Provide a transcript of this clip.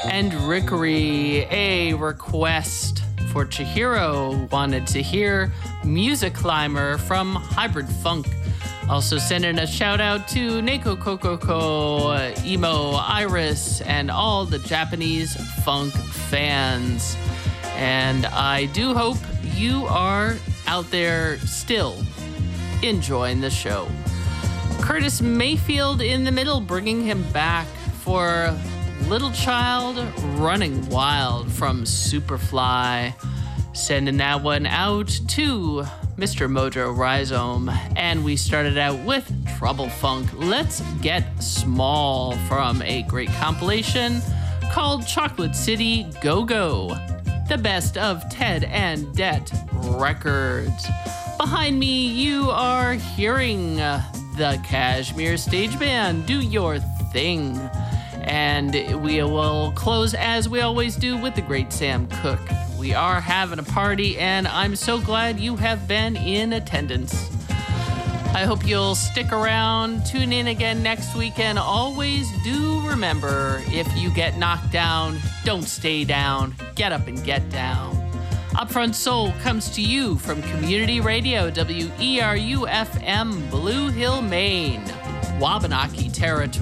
And Rickery, a request for Chihiro, wanted to hear Music Climber from Hybrid Funk. Also sending a shout out to Neko Kokoko, Emo, Iris, and all the Japanese funk fans. And I do hope you are out there still enjoying the show. Curtis Mayfield in the middle, bringing him back for Little Child Running Wild from Superfly. Sending that one out to Mr. Mojo Rhizome. And we started out with Trouble Funk, Let's Get Small, from a great compilation called Chocolate City Go-Go, the best of Ted and Det records. Behind me, you are hearing the Kashmir Stage Band, Do Your Thing. And we will close, as we always do, with the great Sam Cooke. We are having a party, and I'm so glad you have been in attendance. I hope you'll stick around, tune in again next week, and always do remember, if you get knocked down, don't stay down. Get up and get down. Upfront Soul comes to you from Community Radio, WERU-FM, Blue Hill, Maine, Wabanaki Territory.